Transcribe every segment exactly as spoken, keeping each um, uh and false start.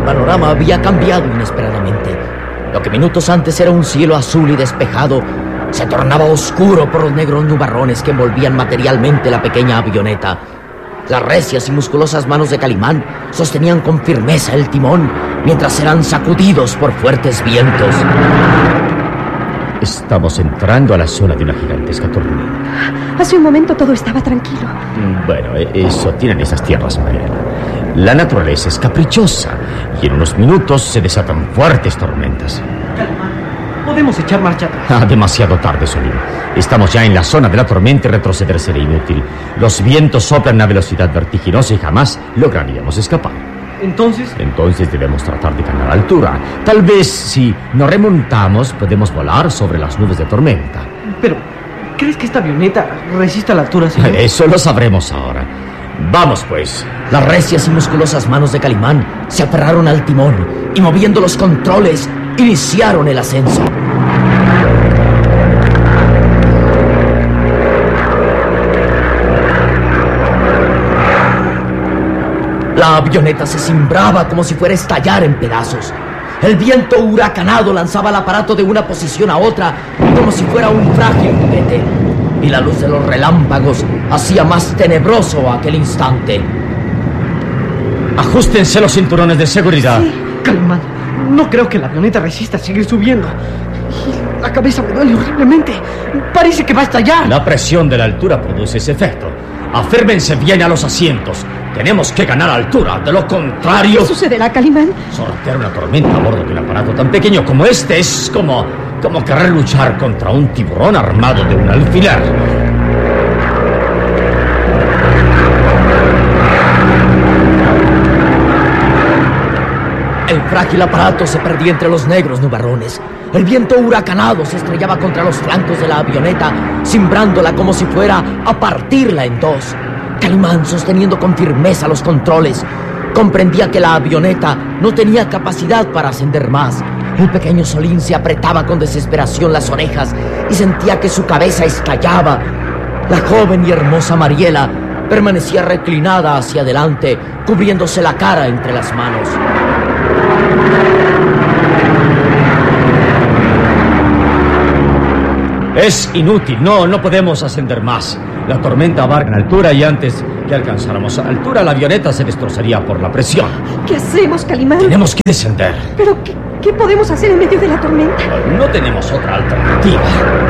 panorama había cambiado inesperadamente. Lo que minutos antes era un cielo azul y despejado se tornaba oscuro por los negros nubarrones que envolvían materialmente la pequeña avioneta. Las recias y musculosas manos de Calimán sostenían con firmeza el timón mientras eran sacudidos por fuertes vientos. Estamos entrando a la zona de una gigantesca tormenta. Hace un momento todo estaba tranquilo. Bueno, eso tienen esas tierras, Mariela. La naturaleza es caprichosa y en unos minutos se desatan fuertes tormentas. Podemos echar marcha atrás. Ah, demasiado tarde, Solín. Estamos ya en la zona de la tormenta y retroceder será inútil. Los vientos soplan a velocidad vertiginosa y jamás lograríamos escapar. Entonces... Entonces debemos tratar de ganar altura. Tal vez si nos remontamos podemos volar sobre las nubes de tormenta. Pero, ¿crees que esta avioneta resista a la altura, señor? Eso lo sabremos ahora. Vamos, pues. Las recias y musculosas manos de Calimán se aferraron al timón y, moviendo los controles, iniciaron el ascenso. La avioneta se cimbraba como si fuera a estallar en pedazos. El viento huracanado lanzaba el aparato de una posición a otra como si fuera un frágil juguete. Y la luz de los relámpagos hacía más tenebroso aquel instante. Ajustense los cinturones de seguridad. Sí. Calimán, no creo que la avioneta resista a seguir subiendo. Y la cabeza me duele horriblemente. Parece que va a estallar. La presión de la altura produce ese efecto. Aférmense bien a los asientos. Tenemos que ganar altura. De lo contrario... ¿Qué sucederá, Calimán? Sortear una tormenta a bordo de un aparato tan pequeño como este es como... como querer luchar contra un tiburón armado de un alfiler. El frágil aparato se perdía entre los negros nubarrones. El viento huracanado se estrellaba contra los flancos de la avioneta, cimbrándola como si fuera a partirla en dos. Calimán, sosteniendo con firmeza los controles, comprendía que la avioneta no tenía capacidad para ascender más. El pequeño Solín se apretaba con desesperación las orejas y sentía que su cabeza estallaba. La joven y hermosa Mariela permanecía reclinada hacia adelante, cubriéndose la cara entre las manos. Es inútil, no, no podemos ascender más. La tormenta abarca en altura y antes que alcanzáramos altura, la avioneta se destrozaría por la presión. ¿Qué hacemos, Calimán? Tenemos que descender. ¿Pero qué, qué podemos hacer en medio de la tormenta? No tenemos otra alternativa.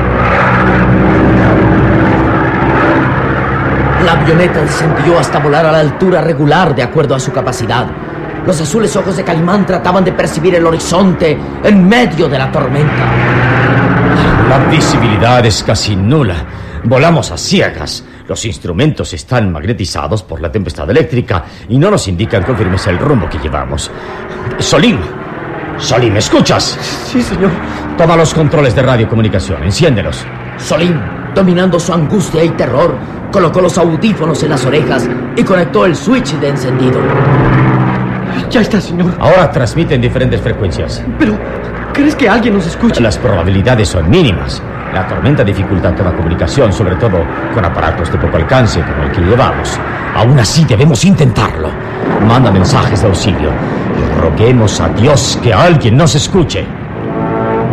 La avioneta descendió hasta volar a la altura regular de acuerdo a su capacidad. Los azules ojos de Calimán trataban de percibir el horizonte en medio de la tormenta. La visibilidad es casi nula. Volamos a ciegas. Los instrumentos están magnetizados por la tempestad eléctrica y no nos indican con firmeza el rumbo que llevamos. Solín, Solín, ¿me escuchas? Sí, señor. Toma los controles de radiocomunicación, enciéndelos. Solín, dominando su angustia y terror, colocó los audífonos en las orejas y conectó el switch de encendido. Ya está, señor. Ahora transmiten diferentes frecuencias. Pero, ¿crees que alguien nos escuche? Las probabilidades son mínimas. La tormenta dificulta toda comunicación, sobre todo con aparatos de poco alcance como el que llevamos. Aún así debemos intentarlo. Manda mensajes de auxilio y roguemos a Dios que alguien nos escuche.